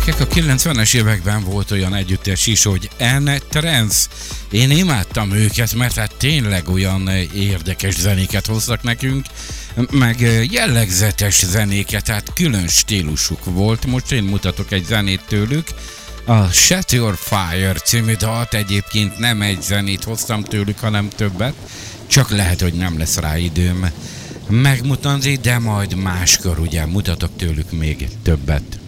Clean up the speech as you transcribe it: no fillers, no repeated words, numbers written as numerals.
Gyerekek, a 90-es években volt olyan együttes is, hogy N-Trance. Én imádtam őket, mert hát tényleg olyan érdekes zenéket hoztak nekünk, meg jellegzetes zenéket, tehát külön stílusuk volt. Most én mutatok egy zenét tőlük. A Set Your Fire című dalt, egyébként nem egy zenét hoztam tőlük, hanem többet. Csak lehet, hogy nem lesz rá időm megmutatni, de majd máskor ugye mutatok tőlük még többet.